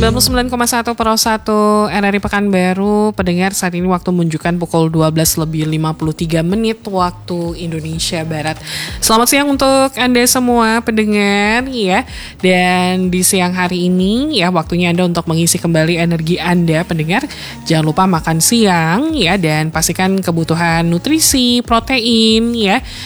99,1 per 1 RRI Pekanbaru. Pendengar, saat ini waktu menunjukkan pukul 12:53 waktu Indonesia Barat. Selamat siang untuk Anda semua pendengar ya. Dan di siang hari ini ya waktunya Anda untuk mengisi kembali energi Anda pendengar. Jangan lupa makan siang ya, dan pastikan kebutuhan nutrisi, protein ya